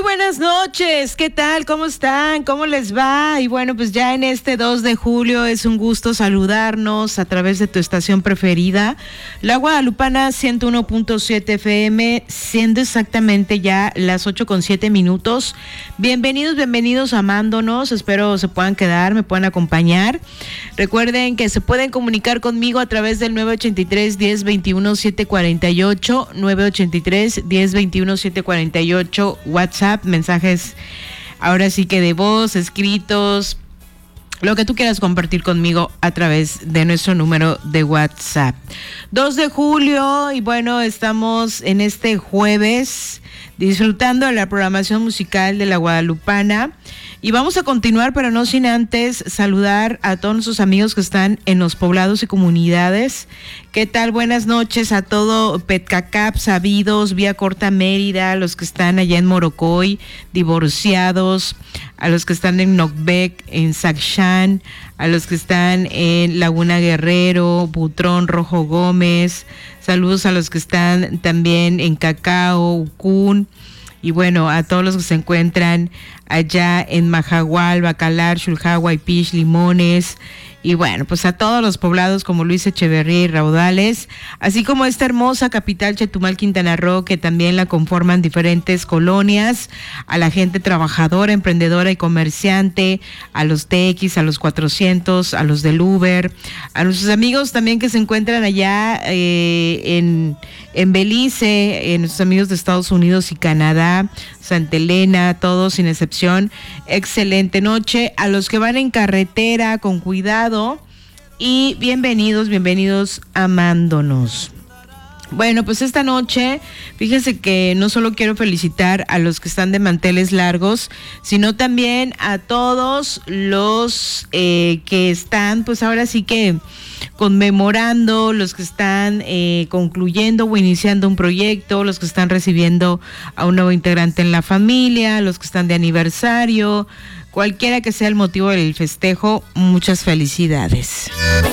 buenas noches, ¿qué tal? ¿Cómo están? ¿Cómo les va? Y bueno, pues ya en este 2 de julio es un gusto saludarnos a través de tu estación preferida, La Guadalupana 101.7 FM, siendo exactamente ya las 8:07. Bienvenidos amándonos, espero se puedan quedar, me puedan acompañar. Recuerden que se pueden comunicar conmigo a través del 983-1021-748, 983-1021-748, WhatsApp, mensajes ahora sí que de voz, escritos, lo que tú quieras compartir conmigo a través de nuestro número de WhatsApp. 2 de julio y bueno, estamos en este jueves disfrutando de la programación musical de La Guadalupana y vamos a continuar, pero no sin antes saludar a todos nuestros amigos que están en los poblados y comunidades. ¿Qué tal? Buenas noches a todo Petcacap, Sabidos, Vía Corta Mérida, a los que están allá en Morocoy, divorciados, a los que están en Nocbec, en Sacshan, a los que están en Laguna Guerrero, Butrón, Rojo Gómez. Saludos a los que están también en Cacao, Ucún, y bueno, a todos los que se encuentran allá en Majagual, Bacalar, Xulhagua, Ipix, Limones, y bueno, pues a todos los poblados como Luis Echeverría y Raudales, así como esta hermosa capital Chetumal, Quintana Roo, que también la conforman diferentes colonias, a la gente trabajadora, emprendedora y comerciante, a los TX, a los 400, a los del Uber, a nuestros amigos también que se encuentran allá en Belice, nuestros amigos de Estados Unidos y Canadá, Santa Elena, todos sin excepción. Excelente noche. A los que van en carretera, con cuidado y bienvenidos amándonos. Bueno, pues esta noche, fíjense que no solo quiero felicitar a los que están de manteles largos, sino también a todos los que están, pues ahora sí que conmemorando, los que están concluyendo o iniciando un proyecto, los que están recibiendo a un nuevo integrante en la familia, los que están de aniversario, cualquiera que sea el motivo del festejo, muchas felicidades.